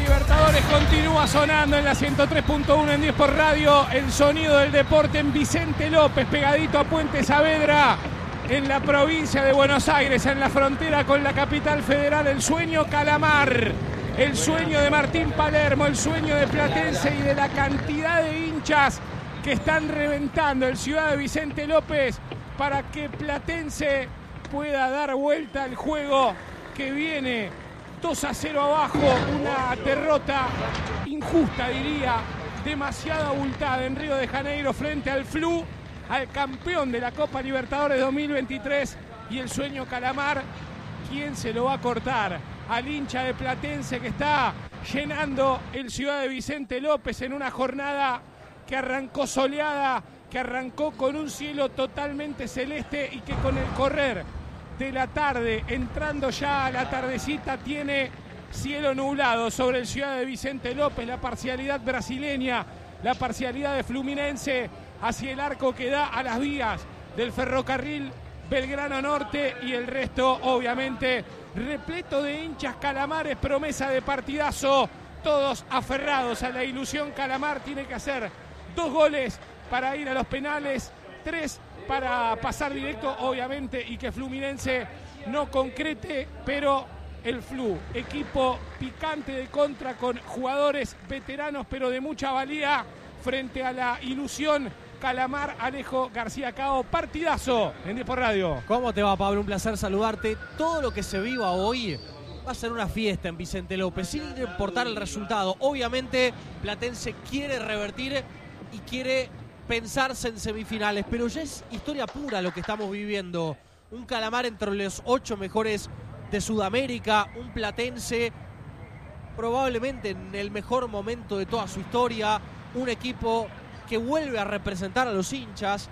Libertadores continúa sonando en la 103.1 en 10 por radio. El sonido del deporte en Vicente López, pegadito a Puente Saavedra, en la provincia de Buenos Aires, en la frontera con la capital federal. El sueño Calamar, el sueño de Martín Palermo, el sueño de Platense y de la cantidad de hinchas que están reventando el Ciudad de Vicente López para que Platense pueda dar vuelta al juego que viene 2-0 abajo. Una derrota injusta, diría, demasiado abultada en Río de Janeiro frente al Flu, al campeón de la Copa Libertadores 2023. Y el sueño Calamar, ¿quién se lo va a cortar? Al hincha de Platense que está llenando el Ciudad de Vicente López en una jornada que arrancó soleada, que arrancó con un cielo totalmente celeste y que con el correr de la tarde, entrando ya a la tardecita, tiene cielo nublado sobre el Ciudad de Vicente López. La parcialidad brasileña, la parcialidad de Fluminense hacia el arco que da a las vías del ferrocarril Belgrano Norte, y el resto obviamente repleto de hinchas calamares, promesa de partidazo, todos aferrados a la ilusión. Calamar tiene que hacer 2 goles para ir a los penales, 3 para pasar directo, obviamente, y que Fluminense no concrete, pero el Flu, equipo picante de contra con jugadores veteranos, pero de mucha valía frente a la ilusión Calamar. Alejo García Cao, partidazo en 10 por radio. ¿Cómo te va, Pablo? Un placer saludarte. Todo lo que se viva hoy va a ser una fiesta en Vicente López, sin importar el resultado. Obviamente, Platense quiere revertir y quiere pensarse en semifinales, pero ya es historia pura lo que estamos viviendo. Un Calamar entre los 8 mejores de Sudamérica, un Platense probablemente en el mejor momento de toda su historia, un equipo que vuelve a representar a los hinchas.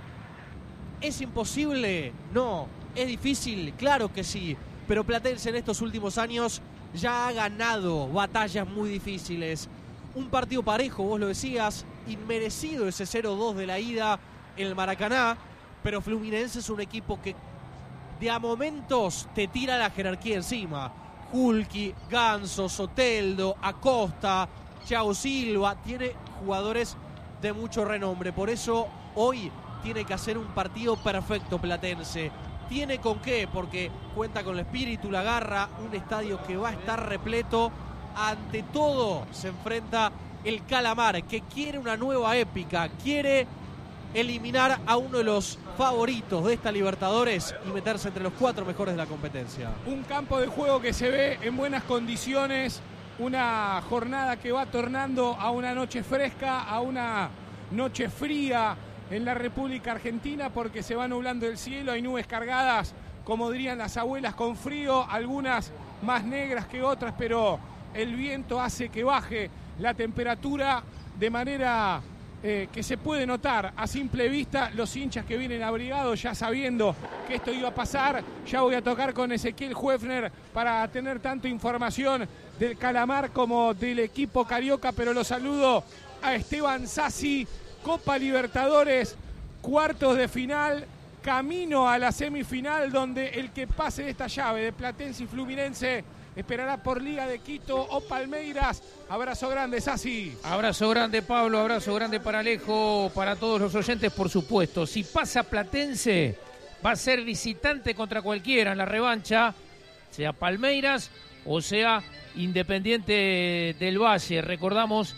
¿Es imposible? No. ¿Es difícil? Claro que sí, pero Platense en estos últimos años ya ha ganado batallas muy difíciles. Un partido parejo, vos lo decías, inmerecido ese 0-2 de la ida en el Maracaná, pero Fluminense es un equipo que de a momentos te tira la jerarquía encima. Hulki, Ganso, Soteldo, Acosta, Thiago Silva, tiene jugadores de mucho renombre. Por eso hoy tiene que hacer un partido perfecto Platense. ¿Tiene con qué? Porque cuenta con el espíritu, la garra, un estadio que va a estar repleto. Ante todo se enfrenta el Calamar, que quiere una nueva épica, quiere eliminar a uno de los favoritos de esta Libertadores y meterse entre los 4 mejores de la competencia. Un campo de juego que se ve en buenas condiciones, una jornada que va tornando a una noche fresca, a una noche fría en la República Argentina, porque se va nublando el cielo, hay nubes cargadas, como dirían las abuelas, con frío, algunas más negras que otras, pero el viento hace que baje la temperatura de manera que se puede notar a simple vista. Los hinchas que vienen abrigados ya sabiendo que esto iba a pasar. Ya voy a tocar con Ezequiel Huefner para tener tanto información del Calamar como del equipo carioca, pero lo saludo a Esteban Sassi. Copa Libertadores, cuartos de final, camino a la semifinal, donde el que pase de esta llave de Platense y Fluminense esperará por Liga de Quito o Palmeiras. Abrazo grande, Sassi. Abrazo grande, Pablo. Abrazo grande para Alejo, para todos los oyentes, por supuesto. Si pasa Platense, va a ser visitante contra cualquiera en la revancha, sea Palmeiras o sea Independiente del Valle. Recordamos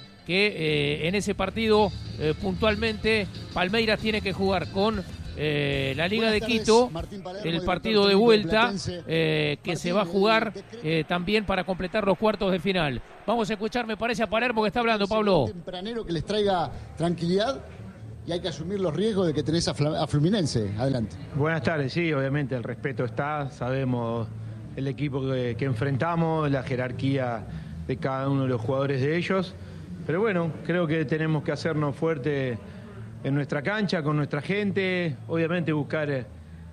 que en ese partido, puntualmente, Palmeiras tiene que jugar con la Liga de Quito, el partido de vuelta que se va a jugar también para completar los cuartos de final. Vamos a escuchar, me parece, a Palermo que está hablando, Pablo. Tempranero que les traiga tranquilidad y hay que asumir los riesgos de que tenés a Fluminense. Adelante. Buenas tardes, sí, obviamente el respeto está, sabemos el equipo que enfrentamos, la jerarquía de cada uno de los jugadores de ellos, pero bueno, creo que tenemos que hacernos fuertes en nuestra cancha, con nuestra gente, obviamente buscar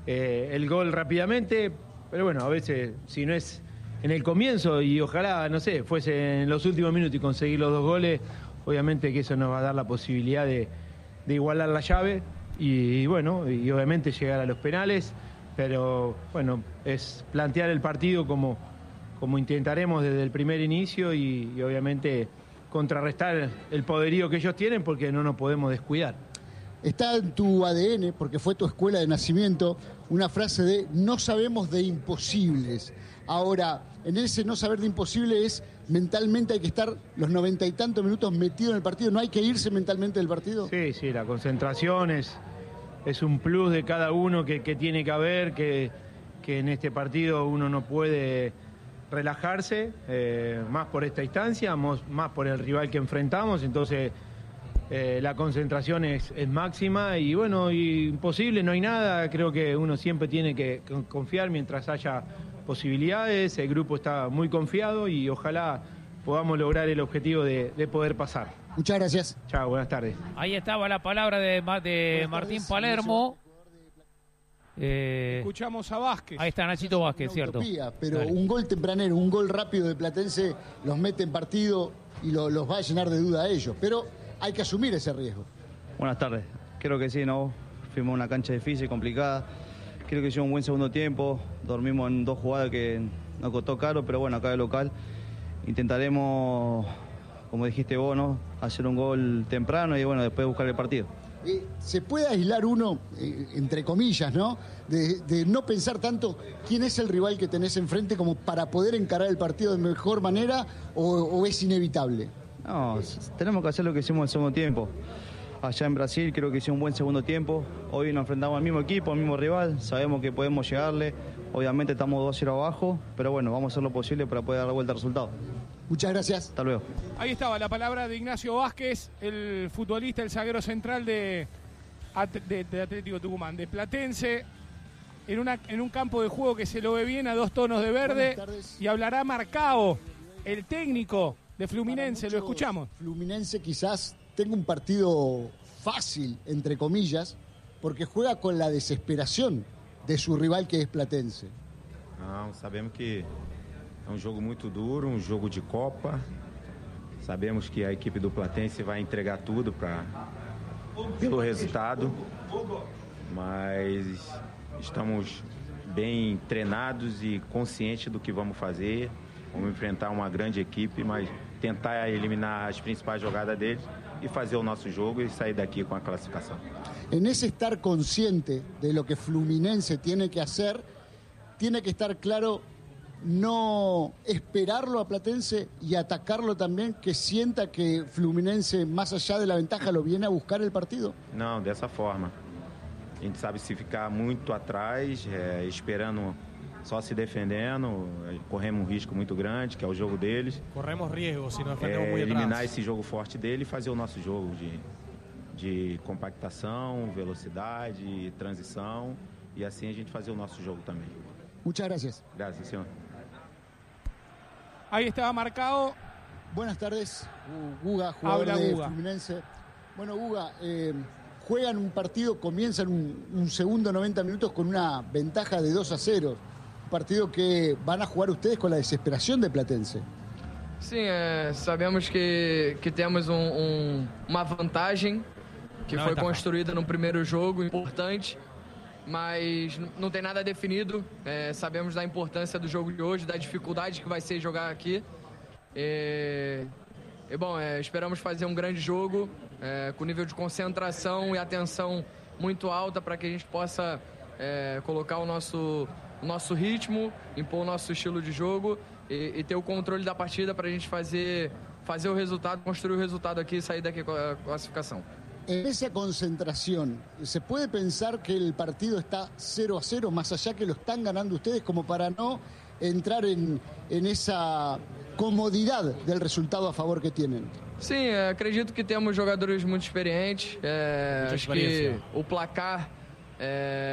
el gol rápidamente, pero bueno, a veces si no es en el comienzo y ojalá, no sé, fuese en los últimos minutos y conseguir los 2 goles, obviamente que eso nos va a dar la posibilidad de igualar la llave y bueno, y obviamente llegar a los penales, pero bueno, es plantear el partido como como intentaremos desde el primer inicio y obviamente contrarrestar el poderío que ellos tienen porque no nos podemos descuidar. Está en tu ADN, porque fue tu escuela de nacimiento, una frase de no sabemos de imposibles. Ahora, en ese no saber de imposibles, mentalmente hay que estar los 90 y tantos minutos metido en el partido. ¿No hay que irse mentalmente del partido? Sí, la concentración es un plus de cada uno que tiene que haber, que en este partido uno no puede relajarse, más por esta instancia, más por el rival que enfrentamos, entonces la concentración es máxima y bueno, imposible, no hay nada, creo que uno siempre tiene que confiar mientras haya posibilidades, el grupo está muy confiado y ojalá podamos lograr el objetivo de poder pasar. Muchas gracias. Chao, buenas tardes. Ahí estaba la palabra de Martín Palermo. Escuchamos a Vázquez. Ahí está Nachito Vázquez, cierto. Utopía, pero Dale. un gol tempranero, un gol rápido de Platense los mete en partido y los va a llenar de duda a ellos. Pero hay que asumir ese riesgo. Buenas tardes. Creo que sí, ¿no? Fuimos a una cancha difícil, complicada. Creo que hicimos un buen segundo tiempo. Dormimos en 2 jugadas que nos costó caro, pero bueno, acá de local intentaremos, como dijiste vos, ¿no? Hacer un gol temprano y bueno, después buscar el partido. ¿Se puede aislar uno, entre comillas, ¿no? De no pensar tanto quién es el rival que tenés enfrente como para poder encarar el partido de mejor manera o es inevitable? No, tenemos que hacer lo que hicimos en el segundo tiempo. Allá en Brasil creo que hicimos un buen segundo tiempo. Hoy nos enfrentamos al mismo equipo, al mismo rival. Sabemos que podemos llegarle. Obviamente estamos 2-0 abajo, pero bueno, vamos a hacer lo posible para poder dar la vuelta al resultado. Muchas gracias. Hasta luego. Ahí estaba la palabra de Ignacio Vázquez, el futbolista, el zaguero central de Atlético Tucumán, de Platense, en un campo de juego que se lo ve bien a 2 tonos de verde. Y hablará Marcao, el técnico de Fluminense, lo escuchamos. Fluminense quizás tenga un partido fácil, entre comillas, porque juega con la desesperación de su rival que es Platense. Não, sabemos que é jogo muito duro, jogo de Copa. Sabemos que a equipe do Platense vai entregar tudo pelo resultado, mas estamos bem treinados e conscientes do que vamos fazer. Vamos enfrentar uma grande equipe, mas tentar eliminar as principais jogadas deles y hacer o nuestro juego y salir de aquí con la clasificación. En ese estar consciente de lo que Fluminense tiene que hacer, tiene que estar claro no esperarlo a Platense y atacarlo también, que sienta que Fluminense, más allá de la ventaja, lo viene a buscar el partido. Não, dessa forma. A gente sabe se ficar muito atrás, esperando, só se defendendo, corremos um risco muito grande, que é o jogo deles. Corremos riesgo si nos defendemos muy eliminar atrás. esse jogo forte dele e fazer o nosso jogo de compactação, velocidade, transição, e assim a gente fazer o nosso jogo também. Muchas gracias. Gracias, senhor. Ahí estaba Marcao. Buenas tardes, Guga, jugador Habla de Guga. Fluminense. Bueno, Guga, juegan un partido, comienzan un segundo 90 minutos con una ventaja de 2-0. Un partido que van a jugar ustedes con la desesperación de Platense. Sim, sabemos que temos uma vantagem que Não, foi tá construída no primeiro jogo, importante, mas não tem nada definido. Sabemos da importância do jogo de hoje, da dificuldade que vai ser jogar aqui. Esperamos fazer um grande jogo, com nível de concentração e atenção muito alta para que a gente possa colocar o nosso ritmo, impor o nosso estilo de jogo e ter o controle da partida para a gente fazer o resultado, construir o resultado aqui e sair daqui com a classificação. En esa concentración, ¿se puede pensar que el partido está 0-0, más allá que lo están ganando ustedes, como para no entrar en esa comodidad del resultado a favor que tienen? Sim, acredito que temos jogadores muito experientes. Acho que experiência. o placar